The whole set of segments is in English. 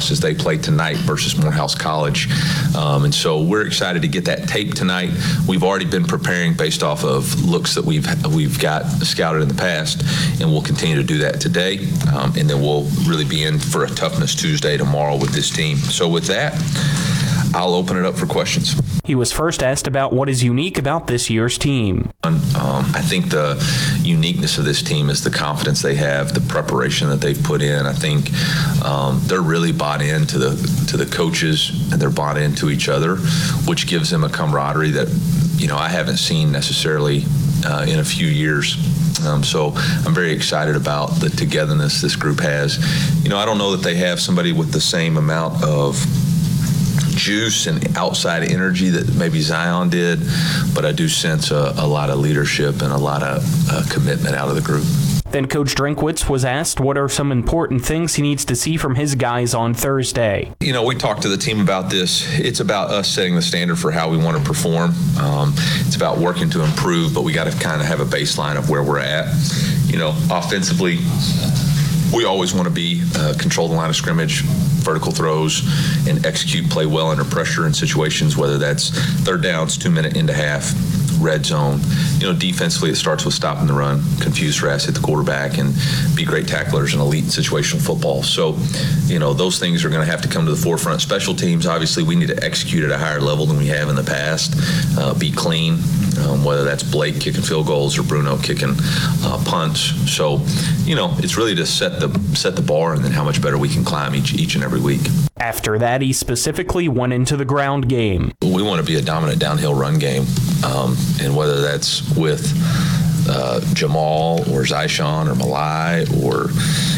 Sparks as they play tonight versus Morehouse College. And so we're excited to get that tape tonight. We've already been preparing based off of looks that we've got scouted in the past, and we'll continue to do that today. And then we'll really be in for a Toughness Tuesday tomorrow with this team. So with that, I'll open it up for questions. He was first asked about what is unique about this year's team. I think the uniqueness of this team is the confidence they have, the preparation that they've put in. I think they're really bought into the coaches, and they're bought into each other, which gives them a camaraderie that I haven't seen necessarily in a few years. So I'm very excited about the togetherness this group has. I don't know that they have somebody with the same amount of juice and outside energy that maybe Zion did, but I do sense a lot of leadership and a lot of commitment out of the group. Then Coach Drinkwitz was asked what are some important things he needs to see from his guys on Thursday. We talked to the team about this. It's about us setting the standard for how we want to perform. It's about working to improve, but we got to kind of have a baseline of where we're at. Offensively, we always want to control the line of scrimmage, vertical throws, and execute play well under pressure in situations, whether that's third downs, 2 minute into half, red zone. Defensively, it starts with stopping the run, confuse harass, hit the quarterback, and be great tacklers and elite in situational football. So, those things are going to have to come to the forefront. Special teams, obviously, we need to execute at a higher level than we have in the past, be clean, whether that's Blake kicking field goals or Bruno kicking punts. So, it's really to set the bar and then how much better we can climb each and every week. After that, he specifically went into the ground game. We want to be a dominant downhill run game, and whether that's with Jamal or Zyshawn or Malai or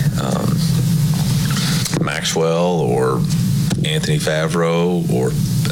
Maxwell or Anthony Favreau or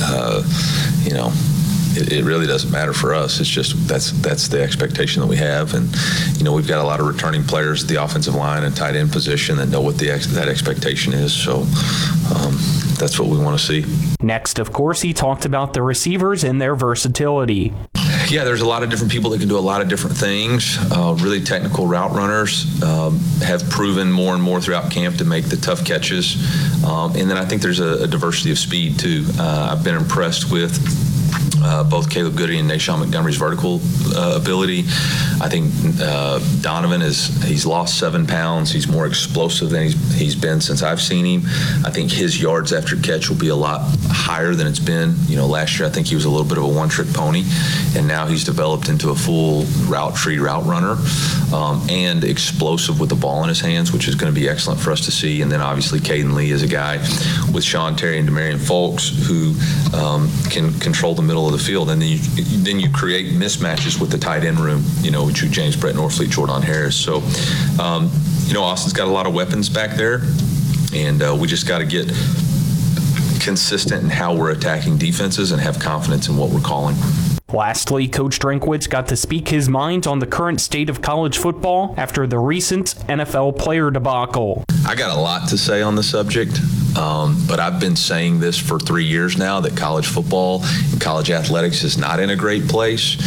it really doesn't matter for us. It's just that's the expectation that we have, and we've got a lot of returning players at the offensive line and tight end position that know what that expectation is. So that's what we want to see. Next, of course, he talked about the receivers and their versatility. Yeah, there's a lot of different people that can do a lot of different things. Really technical route runners have proven more and more throughout camp to make the tough catches. And then I think there's a diversity of speed, too. I've been impressed with both Caleb Goody and Nashawn Montgomery's vertical ability. I think Donovan he's lost 7 pounds. He's more explosive than he's been since I've seen him. I think his yards after catch will be a lot higher than it's been. Last year I think he was a little bit of a one-trick pony, and now he's developed into a full route runner and explosive with the ball in his hands, which is going to be excellent for us to see. And then obviously Caden Lee is a guy with Sean Terry and Demarion Folks who can control the middle of the field, and then you create mismatches with the tight end room, with James Brett Norfleet, Jordan Harris. So, Austin's got a lot of weapons back there, and we just got to get consistent in how we're attacking defenses and have confidence in what we're calling. Lastly, Coach Drinkwitz got to speak his mind on the current state of college football after the recent NFL player debacle. I got a lot to say on the subject, but I've been saying this for 3 years now, that college football and college athletics is not in a great place.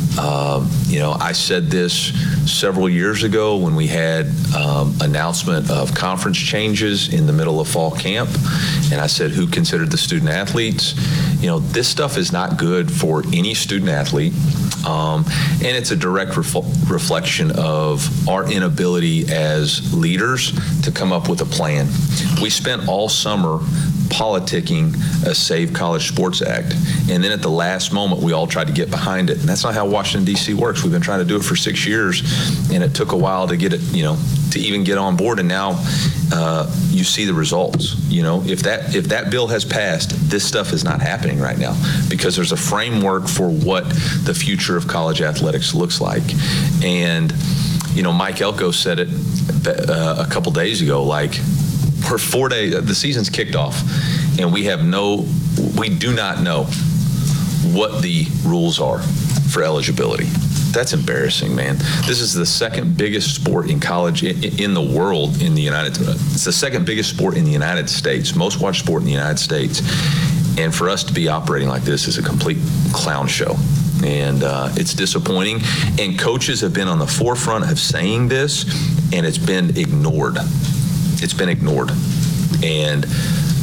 I said this several years ago when we had announcement of conference changes in the middle of fall camp, and I said, who considered the student athletes? This stuff is not good for any student athlete, and it's a direct reflection of our inability as leaders to come up with a plan. We spent all summer politicking a Save College Sports Act, and then at the last moment we all tried to get behind it, and that's not how Washington D.C. works. We've been trying to do it for 6 years, and it took a while to get it, to even get on board, and now you see the results. If that bill has passed, this stuff is not happening right now because there's a framework for what the future of college athletics looks like. And Mike Elko said it a couple days ago, like, we're 4 days, the season's kicked off, and we do not know what the rules are for eligibility. That's embarrassing, man. This is the second biggest sport in college in the world in the United States. It's the second biggest sport in the United States, most watched sport in the United States. And for us to be operating like this is a complete clown show. And it's disappointing. And coaches have been on the forefront of saying this, and it's been ignored. It's been ignored. And